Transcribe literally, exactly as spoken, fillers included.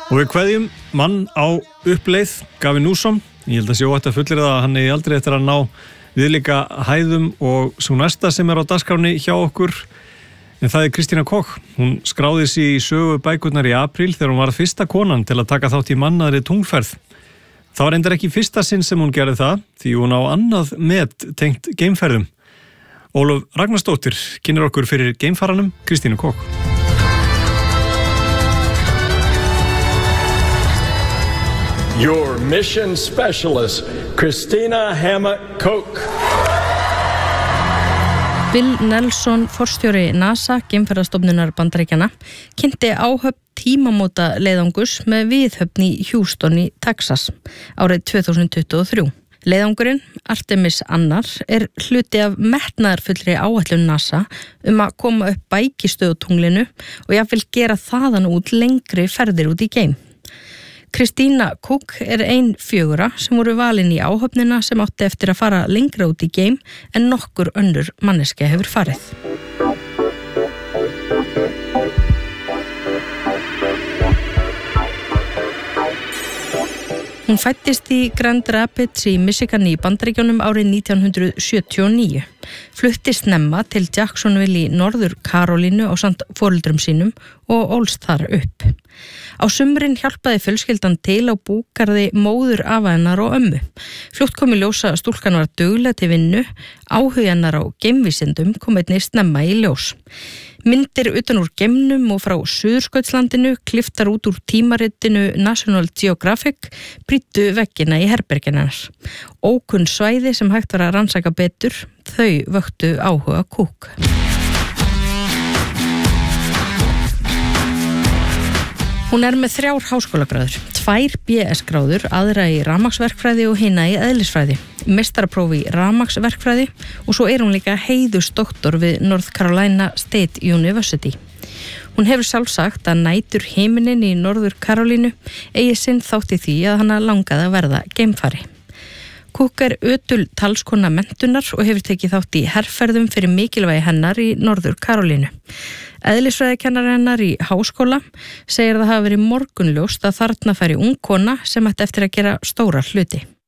Og við kveðjum mann á uppleið, Gavin Newsom. Ég held að sé óhætt að fullyrða að hann er aldrei eftir að ná viðlíka hæðum og svo næsta sem er á dagskráni hjá okkur. En það er Kristína Koch. Hún skráði sig í sögu bækurnar í apríl þegar hún var fyrsta konan til að taka þátt í mannaðri tunglferð. Það var reyndar ekki fyrsta sinn sem hún gerði það, því hún á annað met tengt geimferðum. Ólöf Ragnarsdóttir kynnir okkur fyrir geimfaranum Kristínu Koch. Your mission specialist, Christina Hammock-Koch. Bill Nelson, forstjóri NASA, geimferðastofnunar Bandaríkjanna, kynnti áhöfn tímamóta leiðangus með viðhöfn í Houston í Texas árið tvö þúsund tuttugu og þrjú. Leiðangurinn, Artemis annar, er hluti af metnaðarfullri áætlun NASA um að koma upp bækistöðutunglinu og jafnvel gera þaðan út lengri ferðir út í geim. Kristína Koch er ein fjögurra sem voru valin í áhöfnina sem átti eftir að fara lengra út í geim en nokkur önnur manneskja hefur farið. Hún fæddist í Grand Rapids í Michigan í Bandaríkjunum árið nítján hundruð sjötíu og níu. Flutti snemma til Jacksonville í Norður Karólínu ásamt foreldrum sínum og ólst þar upp. Á sumrin hjálpaði fjölskyldan til á búgarði móður afa hennar og ömmu. Fljótt kom í ljós að stúlkan var dugleg til vinnu, áhugi hennar á geimvísindum kom einnig snemma í ljós. Myndir utan úr geimnum og frá Suðurskautslandinu, kliftar út úr tímaritinu National Geographic, prýddu veggina í herberginu hennar. Ókunn svæði sem hægt var að rannsaka betur, þau vöktu áhuga Koch. Hún er með þrjár háskólagráður, tvær B S-gráður, aðra í rafmagnsverkfræði og hina í eðlisfræði, meistarapróf í rafmagnsverkfræði og svo er hún líka heiðursdoktor við North Carolina State University. Hún hefur sjálf sagt að nætur himinin í Norður Karólínu eigi sinn þátt í því að hana langaði að verða geimfari. Koch er ötul talskona menntunar og hefur tekið þátt í herferðum fyrir mikilvægi hennar í Norður Karólínu. Eðlisfræðikennari hennar í háskóla segir það hafa verið morgunljóst að þarna færi ung kona sem ætti eftir að gera stóra hluti.